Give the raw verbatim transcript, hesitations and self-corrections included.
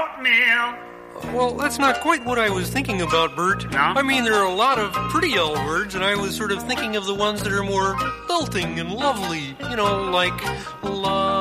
oatmeal. Well, that's not quite what I was thinking about, Bert. No? I mean, there are a lot of pretty L words, and I was sort of thinking of the ones that are more lilting and lovely. You know, like la